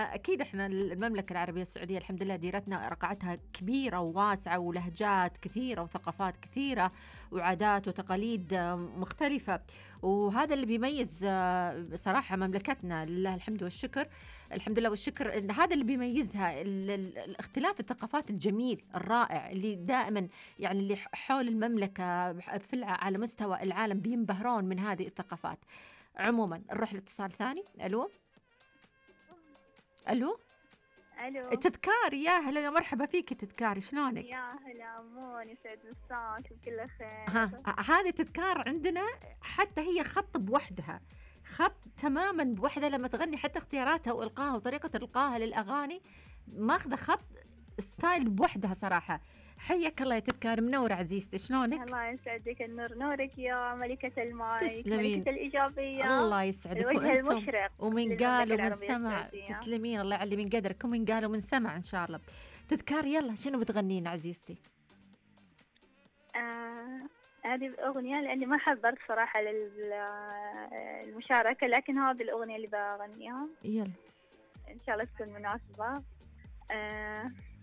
أكيد إحنا المملكة العربية السعودية الحمد لله ديرتنا رقعتها كبيرة وواسعة، ولهجات كثيرة وثقافات كثيرة وعادات وتقاليد مختلفة، وهذا اللي بيميز صراحة مملكتنا، لله الحمد والشكر. الحمد لله والشكر إن هذا اللي بيميزها، الاختلاف الثقافات الجميل الرائع اللي دائما يعني اللي حول المملكة على مستوى العالم بينبهرون من هذه الثقافات. عموما نروح لاتصال ثاني. ألو ألو الو. تذكار، يا هلا يا مرحبا فيك تذكار، شلونك؟ يا هلا مون، يسعد مساك بكل ها خير. هذه تذكار عندنا حتى هي خط بوحدها، خط تماما بوحدة لما تغني، حتى اختياراتها وإلقاها وطريقة إلقاها للأغاني ماخذة خط ستايل بوحدها صراحة. حياك الله يا تذكار، منورة عزيزتي، شلونك؟ الله يسعدك، النور نورك يا ملكة المايك، تسلمين، ملكة الإيجابية، الله يسعدك. الوجه وانتم المشرق ومن للمملكة قال ومن العربية سمع، السعودية. تسلمين، الله يعلي من قدرك، ومن قال ومن سمع ان شاء الله. تذكار يلا شنو بتغنين عزيزتي؟ هذه الأغنية لأني ما حضرت صراحة للمشاركة، لكن هذه الأغنية اللي بغنيها يلا. إن شاء الله تكون مناسبة.